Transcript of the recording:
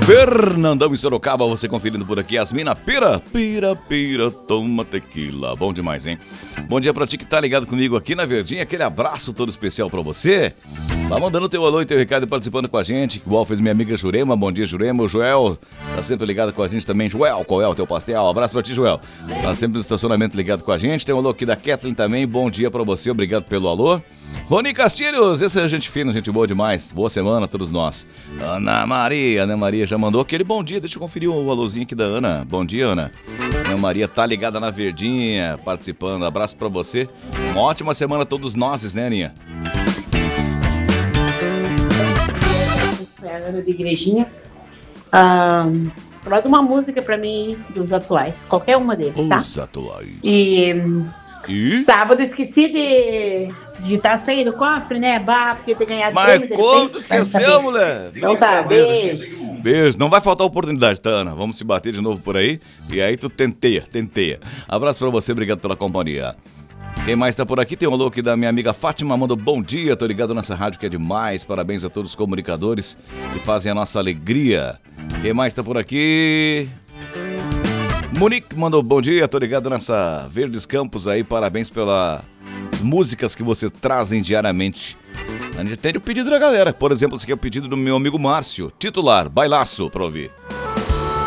Fernandão em Sorocaba, você conferindo por aqui. Asmina, pira, toma tequila. Bom demais, hein? Bom dia pra ti que tá ligado comigo aqui na Verdinha. Aquele abraço todo especial pra você. Tá mandando teu alô e teu recado e participando com a gente. Igual fez minha amiga Jurema. Bom dia, Jurema. O Joel tá sempre ligado com a gente também. Joel, qual é o teu pastel? Abraço pra ti, Joel. Tá sempre no estacionamento ligado com a gente. Tem um alô aqui da Kathleen também. Bom dia pra você. Obrigado pelo alô. Rony Castilhos, esse é gente fina, gente boa demais. Boa semana a todos nós. Ana Maria já mandou aquele bom dia. Deixa eu conferir o alôzinho aqui da Ana. Bom dia, Ana. Ana Maria tá ligada na Verdinha, participando. Abraço pra você. Uma ótima semana a todos nós, né, Aninha? É a Ana de Igrejinha. Roda uma música pra mim dos atuais. Qualquer uma deles, tá? Os atuais. E sábado esqueci de estar saindo do cofre, né? Porque ter ganhado prêmio. Mas como tu esqueceu, mulher? Então tá, beijo. Beijo. Não vai faltar oportunidade, tá, Ana? Vamos se bater de novo por aí. E aí tu tenteia. Abraço pra você, obrigado pela companhia. Quem mais tá por aqui? Tem um alô aqui da minha amiga Fátima, mandou bom dia, tô ligado nessa rádio que é demais, parabéns a todos os comunicadores que fazem a nossa alegria. Quem mais tá por aqui? Monique mandou bom dia, tô ligado nessa Verdes Campos aí, parabéns pelas músicas que você trazem diariamente. A gente tem o pedido da galera, por exemplo, esse aqui é o pedido do meu amigo Márcio, titular, bailaço pra ouvir.